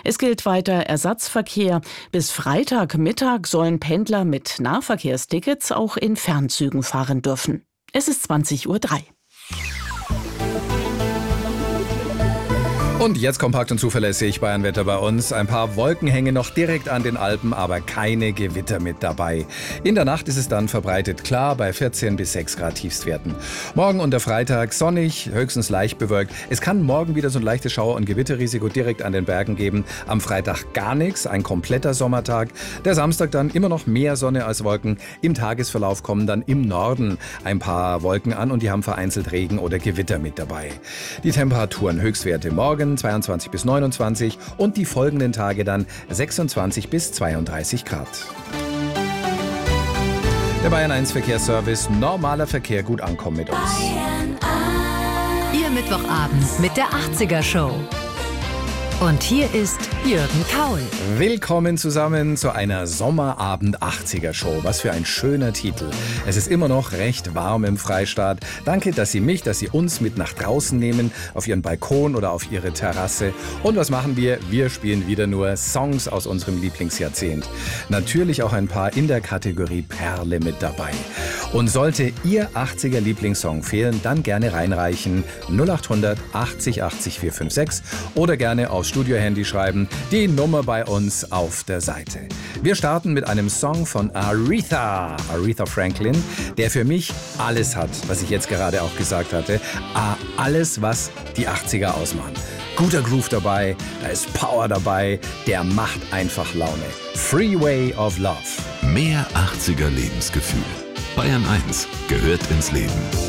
Es gilt weiter Ersatzverkehr. Bis Freitagmittag sollen Pendler mit Nahverkehrstickets auch in Fernzügen fahren dürfen. Es ist 20:03 Uhr. Und jetzt kompakt und zuverlässig Bayernwetter bei uns. Ein paar Wolken hängen noch direkt an den Alpen, aber keine Gewitter mit dabei. In der Nacht ist es dann verbreitet klar bei 14 bis 6 Grad Tiefstwerten. Morgen und der Freitag sonnig, höchstens leicht bewölkt. Es kann morgen wieder so ein leichtes Schauer- und Gewitterrisiko direkt an den Bergen geben. Am Freitag gar nichts, ein kompletter Sommertag. Der Samstag dann immer noch mehr Sonne als Wolken. Im Tagesverlauf kommen dann im Norden ein paar Wolken an und die haben vereinzelt Regen oder Gewitter mit dabei. Die Temperaturen, Höchstwerte morgen 22 bis 29 und die folgenden Tage dann 26 bis 32 Grad. Der Bayern 1 Verkehrsservice, normaler Verkehr gut ankommen mit uns. Ihr Mittwochabend mit der 80er Show. Und hier ist Jürgen Kaul. Willkommen zusammen zu einer Sommerabend 80er Show. Was für ein schöner Titel. Es ist immer noch recht warm im Freistaat. Danke, dass Sie uns mit nach draußen nehmen, auf Ihren Balkon oder auf Ihre Terrasse. Und was machen wir? Wir spielen wieder nur Songs aus unserem Lieblingsjahrzehnt. Natürlich auch ein paar in der Kategorie Perle mit dabei. Und sollte Ihr 80er Lieblingssong fehlen, dann gerne reinreichen 0800 80 80 456 oder gerne aufs Studiohandy schreiben, die Nummer bei uns auf der Seite. Wir starten mit einem Song von Aretha Franklin, der für mich alles hat, was ich jetzt gerade auch gesagt hatte. Alles, was die 80er ausmachen. Guter Groove dabei, da ist Power dabei, der macht einfach Laune. Freeway of Love. Mehr 80er Lebensgefühl. Bayern 1 gehört ins Leben.